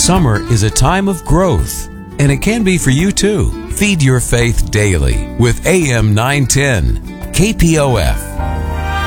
Summer is a time of growth, and it can be for you too. Feed your faith daily with AM 910 KPOF.